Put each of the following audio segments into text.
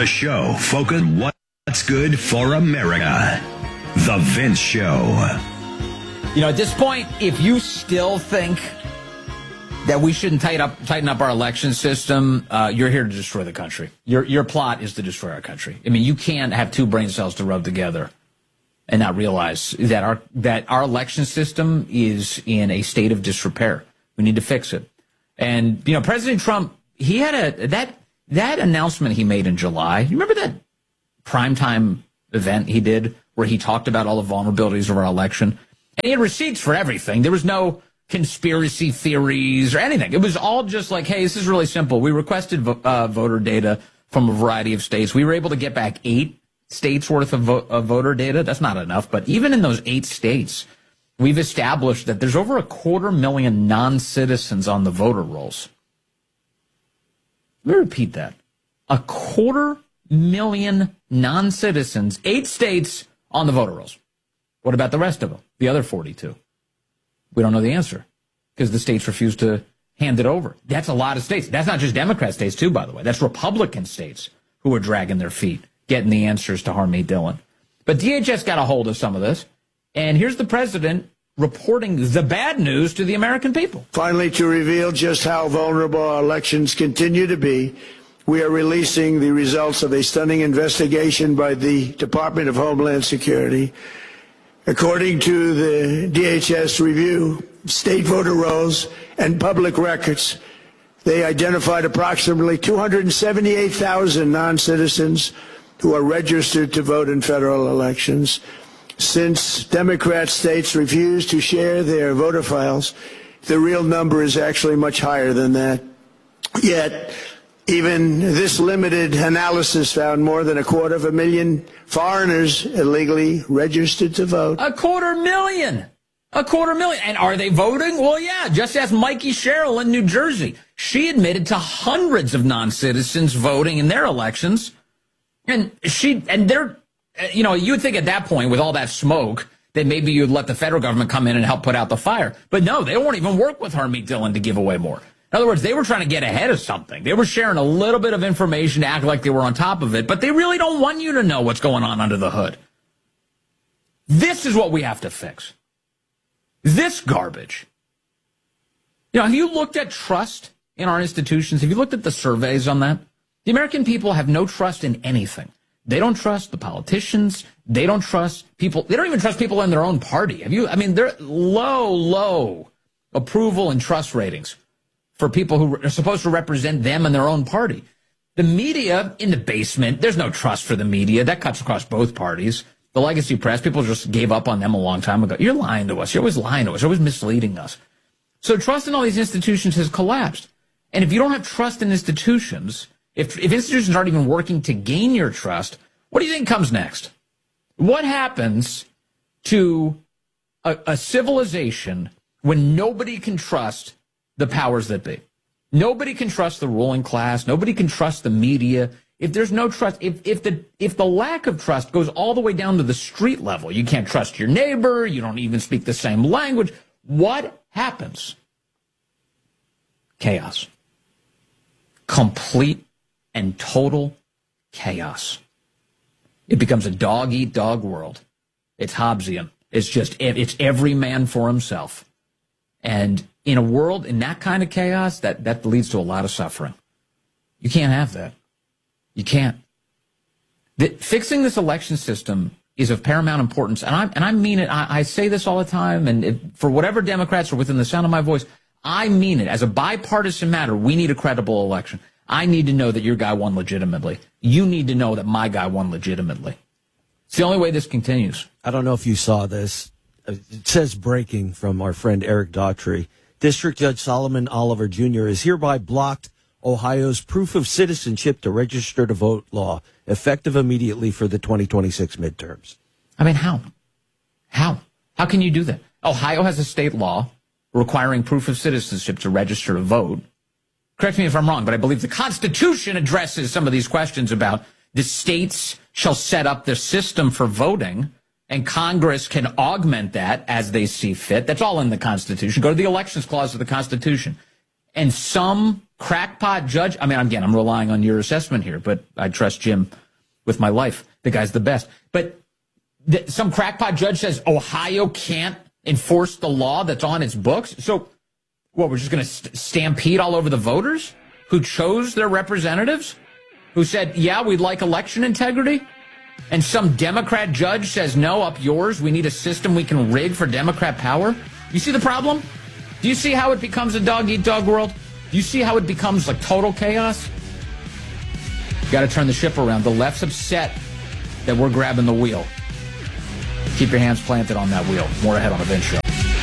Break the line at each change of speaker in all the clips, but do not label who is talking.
The show focused on what's good for America. The Vince Show.
You know, at this point, if you still think that we shouldn't tighten up our election system, you're here to destroy the country. Your plot is to destroy our country. I mean, you can't have two brain cells to rub together and not realize that our election system is in a state of disrepair. We need to fix it. And, you know, President Trump, he had that announcement he made in July. You remember that primetime event he did where he talked about all the vulnerabilities of our election? And he had receipts for everything. There was no conspiracy theories or anything. It was all just like, hey, this is really simple. We requested voter data from a variety of states. We were able to get back 8 states worth of voter data. That's not enough. But even in those 8 states, we've established that there's over 250,000 non-citizens on the voter rolls. Let me repeat that. 250,000 non-citizens, 8 states on the voter rolls. What about the rest of them, the other 42? We don't know the answer because the states refuse to hand it over. That's a lot of states. That's not just Democrat states, too, by the way. That's Republican states who are dragging their feet, getting the answers to Harmeet Dillon. But DHS got a hold of some of this, and here's the president reporting the bad news to the American people.
Finally, to reveal just how vulnerable our elections continue to be, we are releasing the results of a stunning investigation by the Department of Homeland Security. According to the DHS review, state voter rolls and public records, they identified approximately 278,000 non-citizens who are registered to vote in federal elections. Since Democrat states refuse to share their voter files, the real number is actually much higher than that. Yet, even this limited analysis found more than 250,000 foreigners illegally registered to vote.
250,000! 250,000! And are they voting? Well, yeah. Just ask Mikey Sherrill in New Jersey. She admitted to hundreds of non-citizens voting in their elections. And they're, you know, you would think at that point, with all that smoke, that maybe you'd let the federal government come in and help put out the fire. But no, they won't even work with Harmeet Dillon to give away more. In other words, they were trying to get ahead of something. They were sharing a little bit of information to act like they were on top of it, but they really don't want you to know what's going on under the hood. This is what we have to fix. This garbage. You know, have you looked at trust in our institutions? Have you looked at the surveys on that? The American people have no trust in anything. They don't trust the politicians. They don't trust people. They don't even trust people in their own party. They're low approval and trust ratings for people who are supposed to represent them and their own party. The media in the basement, there's no trust for the media. That cuts across both parties. The legacy press, people just gave up on them a long time ago. You're lying to us. You're always lying to us. You're always misleading us. So trust in all these institutions has collapsed. And if you don't have trust in institutions, if institutions aren't even working to gain your trust, what do you think comes next? What happens to a civilization when nobody can trust the powers that be? Nobody can trust the ruling class. Nobody can trust the media. If there's no trust, if the lack of trust goes all the way down to the street level, you can't trust your neighbor, you don't even speak the same language, what happens? Chaos. Complete and total chaos. It becomes a dog-eat-dog world. It's Hobbesian. It's every man for himself. And in a world, in that kind of chaos, that leads to a lot of suffering. You can't have that. You can't. Fixing this election system is of paramount importance, and I mean it. I say this all the time, and for whatever Democrats are within the sound of my voice, I mean it. As a bipartisan matter, we need a credible election. I need to know that your guy won legitimately. You need to know that my guy won legitimately. It's the only way this continues.
I don't know if you saw this. It says breaking from our friend Eric Daughtry. District Judge Solomon Oliver Jr. has hereby blocked Ohio's proof of citizenship to register to vote law, effective immediately for the 2026 midterms.
I mean, how? How can you do that? Ohio has a state law requiring proof of citizenship to register to vote. Correct me if I'm wrong, but I believe the Constitution addresses some of these questions about the states shall set up their system for voting, and Congress can augment that as they see fit. That's all in the Constitution. Go to the Elections Clause of the Constitution. and some crackpot judge, I mean, again, I'm relying on your assessment here, but I trust Jim with my life. The guy's the best. But some crackpot judge says Ohio can't enforce the law that's on its books. So what, we're just going to stampede all over the voters who chose their representatives, who said, yeah, we'd like election integrity? And some Democrat judge says, no, up yours. We need a system we can rig for Democrat power. You see the problem? Do you see how it becomes a dog-eat-dog world? Do you see how it becomes like total chaos? Got to turn the ship around. The left's upset that we're grabbing the wheel. Keep your hands planted on that wheel. More ahead on the Vince Show.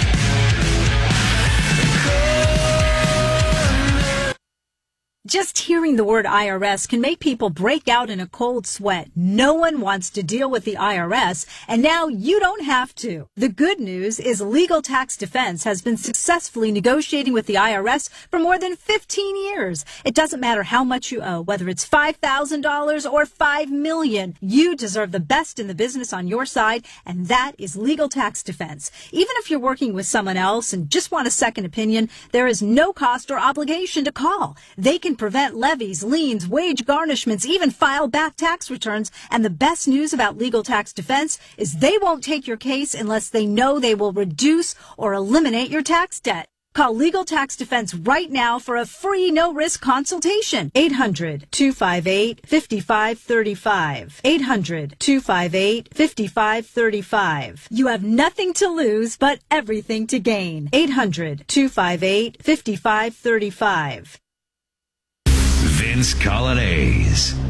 Just hearing the word IRS can make people break out in a cold sweat. No one wants to deal with the IRS, and now you don't have to. The good news is Legal Tax Defense has been successfully negotiating with the IRS for more than 15 years. It doesn't matter how much you owe, whether it's $5,000 or $5 million. You deserve the best in the business on your side, and that is Legal Tax Defense. Even if you're working with someone else and just want a second opinion, there is no cost or obligation to call. They can prevent levies, liens, wage garnishments, even file back tax returns. And the best news about Legal Tax Defense is they won't take your case unless they know they will reduce or eliminate your tax debt. Call Legal Tax Defense right now for a free no-risk consultation. 800-258-5535. 800-258-5535. You have nothing to lose but everything to gain. 800-258-5535.
Vince Colonnese.